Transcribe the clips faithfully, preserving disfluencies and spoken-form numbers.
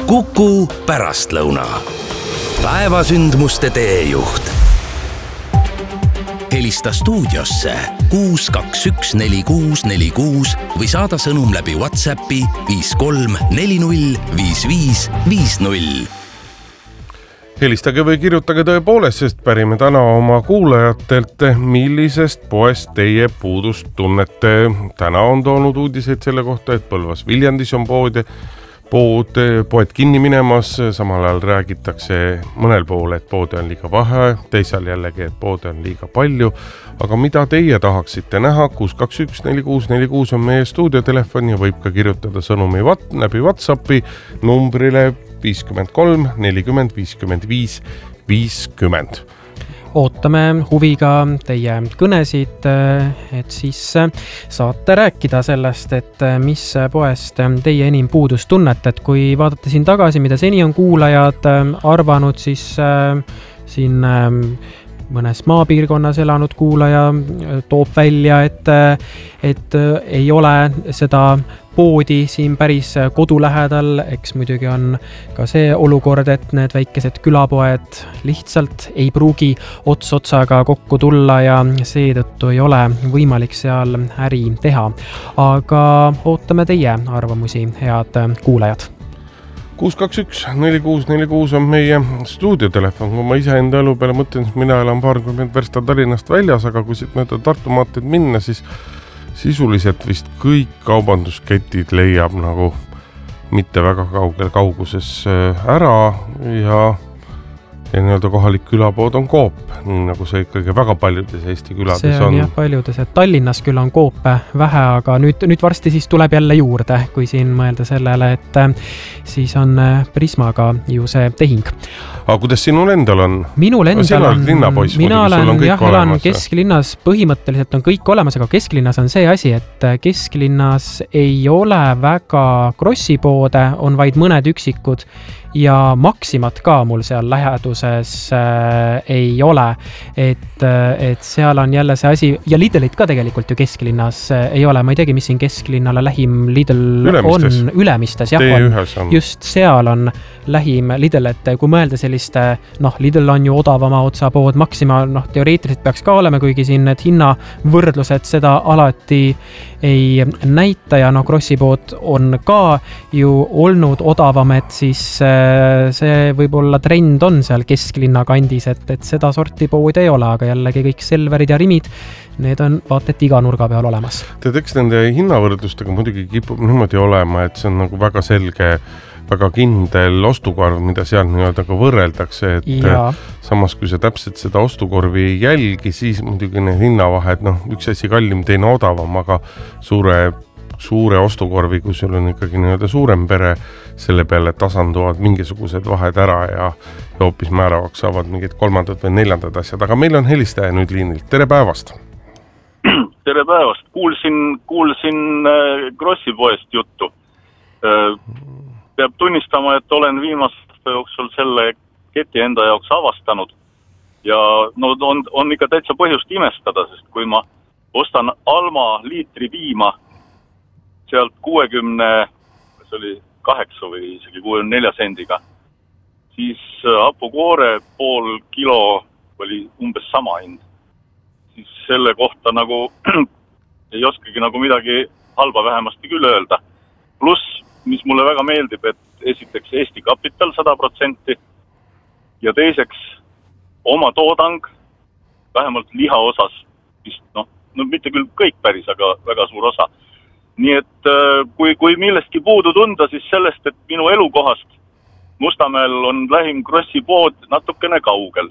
Kuku pärastlõuna. Päevasündmuste teejuht. Helista stuudiosse kuus kaks üks neli kuus neli kuus või saada sõnum läbi WhatsAppi viis kolm neli null viis viis viis null. Helistage või kirjutage tõepoolest, sest pärime täna oma kuulajatelt, millisest poest teie puudust tunnete. Täna on toonud uudiseid selle kohta, et Põlvas Viljandis on pood, pood, poed kinni minemas. Samal ajal räägitakse mõnel pool, et poode on liiga vähe, teisal jällegi, et poode on liiga palju. Aga mida teie tahaksite näha? kuus kaks üks neli kuus neli kuus on meie stuudiotelefon ja võib ka kirjutada sõnumi läbi WhatsAppi numbrile viiskümmend kolm nelikümmend viiskümmend viis viiskümmend. Ootame huviga teie kõnesid, et siis saate rääkida sellest, et mis poest teie enim puudust tunnete. Et kui vaadata siin tagasi, mida seni on kuulajad arvanud, siis siin mõnes maapiirkonnas elanud kuulaja toob välja, et, et ei ole seda poodi siin päris kodu lähedal. Eks muidugi on ka see olukord, et need väikesed külapoed lihtsalt ei pruugi ots otsaga kokku tulla ja seetõttu ei ole võimalik seal äri teha. Aga ootame teie arvamusi, head kuulajad. kuus kaks üks neli kuus neli kuus on meie stuudiotelefon. Kui ma ise enda elu peale mõtlen, siis mina elan paarkümmend versta Tallinnast väljas, aga kui siit mööda Tartu maanteed minna, siis sisuliselt vist kõik kaubandusketid leiab nagu mitte väga kaugel kauguses ära ja, ja nii-öelda kohalik külapood on Coop, nii nagu see ikkagi väga paljudes Eesti külades on. See on jah paljudes, et Tallinnas küll on Coope vähe, aga nüüd, nüüd varsti siis tuleb jälle juurde, kui siin mõelda sellele, et siis on Prismaga ju see tehing. Aga kuidas sinul endal on? Minul endal on, linnapoiss, mina olen, on jah, elan kesklinnas, põhimõtteliselt on kõik olemas, aga kesklinnas on see asi, et kesklinnas ei ole väga krossipoode, on vaid mõned üksikud ja Maximat ka mul seal läheduses äh, ei ole, et, et seal on jälle see asi ja Lidlit ka tegelikult ju kesklinnas äh, ei ole, ma ei teagi, mis siin kesklinnale lähim Lidl Ülemistes. on, Ülemistes, jah, on. Just seal on lähim Lidl, et kui mõelda selliste, noh, Lidl on ju odavama otsapood, Maxima, noh, teoreetiliselt peaks ka olema, kuigi siin need hinnavõrdlused seda alati ei näita ja noh, krossipood on ka ju olnud odavam, et siis see võib-olla trend on seal kesklinna kandis, et, et seda sorti poodi ei ole, aga jällegi kõik Selverid ja Rimid, need on vaata, et iga nurga peal olemas. Tead, eks nende hinnavõrdlustega muidugi kipub niimoodi olema, et see on nagu väga selge, väga kindel ostukorv, mida seal nii-öelda ka võrreldakse, et ja. Samas kui sa täpselt seda ostukorvi ei jälgi, siis muidugi need hinnavahed, noh, üks asi kallim, teine odavam, aga suure suure ostukorvi, kui sul on ikkagi nii-öelda suurem pere, selle peale tasanduvad mingisugused vahed ära ja, ja hoopis määravaks saavad mingid kolmandad või neljandad asjad. Aga meil on helistaja nüüd liinilt. Tere päevast! Tere päevast! Kuulsin, kuulsin äh, Krossipoest juttu. Äh, peab tunnistama, et olen viimast jooksul selle keti enda jaoks avastanud ja no, on, on ikka täitsa põhjust imestada, sest kui ma ostan Alma liitri piima sealt kuuekümne, see oli kaheksa või isegi kuuekümne nelja sendiga, siis hapukoore pool kilo oli umbes sama hind. Siis selle kohta nagu ei oskagi nagu midagi halba vähemasti küll öelda. Plus, mis mulle väga meeldib, et esiteks Eesti Kapital sada protsenti ja teiseks oma toodang, vähemalt liha osas, vist, noh, no mitte küll kõik päris, aga väga suur osa. Nii et kui, kui millestki puudu tunda, siis sellest, et minu elukohast Mustamäel on lähim krossipood natukene kaugel.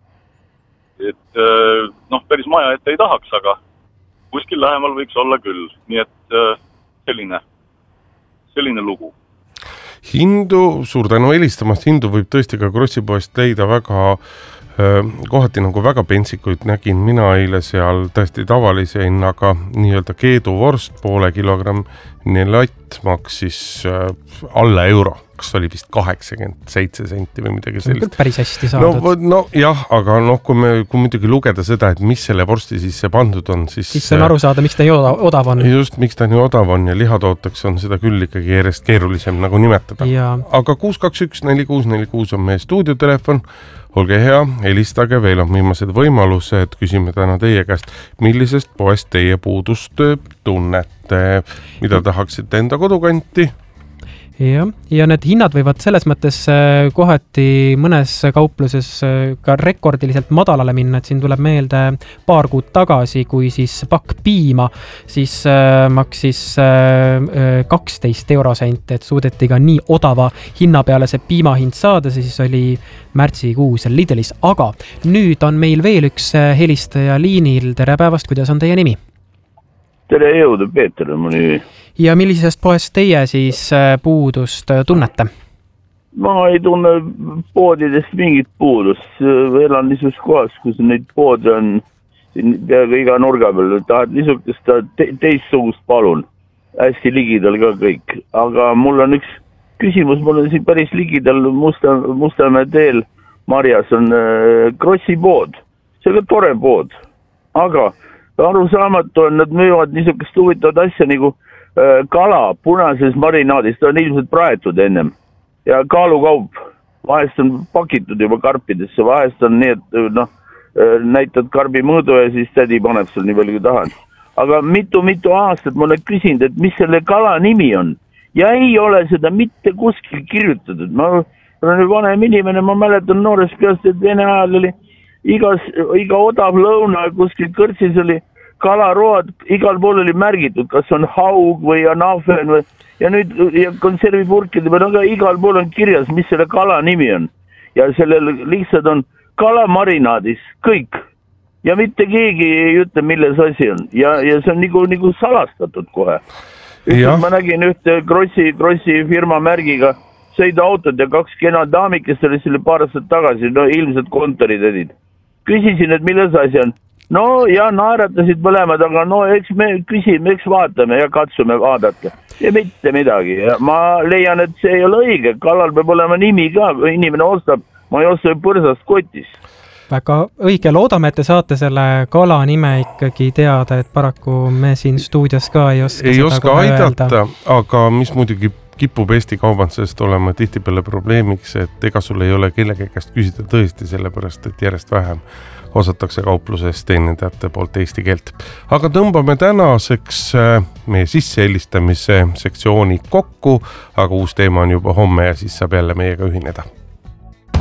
Et noh, päris maja ette ei tahaks, aga kuskil lähemal võiks olla küll. Nii et selline, selline lugu. Hindu, suur tänu helistamast, hindu võib tõesti ka krossipoest leida väga kohati nagu väga pensikuid. Nägin mina eile seal tõesti tavalise hinnaga nii-öelda keeduvorst poole kilogramm nii latt maksis äh, alla euro, kas oli vist kaheksakümmend seitse senti või midagi sellist. Päris hästi saadud. No, no jah, aga noh, kui me kui muidugi lugeda seda, et mis selle vorsti sisse pandud on, siis... Siis on aru saada, miks ta nii odav on. Just, miks ta nii odav on ja lihatooteks on seda küll ikkagi järjest keerulisem nagu nimetada. Ja. Aga kuus kaks üks neli kuus neli kuus on meie stuudiotelefon. Olge hea, helistage, veel on viimased võimalused, küsime täna teie käest, millisest poest teie puudust tunnete, mida tahaksite enda kodukanti? Ja, ja need hinnad võivad selles mõttes kohati mõnes kaupluses ka rekordiliselt madalale minna, et siin tuleb meelde paar kuud tagasi, kui siis pakk piima siis maksis kaksteist eurosenti, et suudeti ka nii odava hinna peale see piimahind saada, see siis oli märtsikuus Lidlis, aga nüüd on meil veel üks helistaja liinil, tere päevast, kuidas on teie nimi? Tere jõudu, Peeter on mu nimi. Ja millisest poest teie siis puudust tunnete? Ma ei tunne poodidest mingit puudust. Elan niisugust kohas, kus neid poode on peaaegu iga nurga peal. Tahad niisugust te teistsugust palun. Hästi ligidal ka kõik. Aga mul on üks küsimus, mul on siin päris ligidal Musta, Mustamäe teel Marjas on äh, Krossi pood. See on ka tore pood. Aga arusaamatu on, nad müüvad niisugust huvitavat asja nagu äh, kala punases marinaadis, ta on ilmselt praetud ennem ja kaalukaup, vahest on pakitud juba karpidesse, vahest on nii, et noh, näitad karbi mõõdu ja siis tädi paneb seal nii palju kui tahan. Aga mitu-mitu aastat ma olen küsinud, et mis selle kala nimi on ja ei ole seda mitte kuskil kirjutatud. Ma olen vanem inimene, ma mäletan noorest peast, et Vene ajal oli Igas, iga odav lõuna kuskil kõrtsis oli kalaroad, igal pool oli märgitud, kas on haug või anafen või, ja nüüd ja konservipurkide peal, aga igal pool on kirjas, mis selle kala nimi on. Ja sellel lihtsalt on kalamarinaadis, kõik. Ja mitte keegi ei ütle, milles asi on. Ja, ja see on nagu, nagu salastatud kohe. Ma nägin ühte Krossi, Krossi firma märgiga sõiduautod ja kaks kena daamid, kes oli selle paar aastat tagasi, no ilmselt kontoritedid. Küsisin, et milles asi on. No ja naeratasid mõlemad, aga no eks me küsime, eks vaatame ja katsume vaadata. Ja mitte midagi. Ja ma leian, et see ei ole õige. Kalal peab olema nimi ka, inimene ostab. Ma ei osta põrsast kotis. Väga õige, loodame, et te saate selle kala nime ikkagi teada, et paraku me siin stuudios ka ei oska ei seda oska aidata, öelda. Aga mis muidugi kipub Eesti kaubanduses olema tihtipeale probleemiks, et ega sul ei ole kellegi käest küsida tõesti sellepärast, et järjest vähem osatakse kaupluses teenindajate poolt eesti keelt. Aga tõmbame tänaseks meie sisseelistamise sektsiooni kokku, aga uus teema on juba homme ja siis saab jälle meiega ühineda.